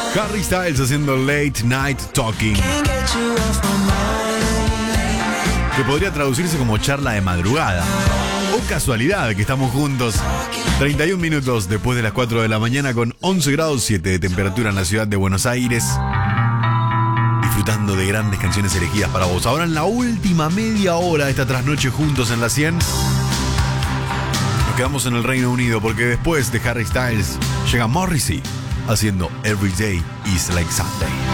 Harry Styles haciendo Late Night Talking, que podría traducirse como charla de madrugada. O casualidad que estamos juntos. 31 minutos después de las 4 de la mañana, con 11 grados 7 de temperatura en la ciudad de Buenos Aires. Disfrutando de grandes canciones elegidas para vos. Ahora en la última media hora de esta trasnoche juntos en la 100, nos quedamos en el Reino Unido, porque después de Harry Styles llega Morrissey haciendo Every Day is Like Sunday.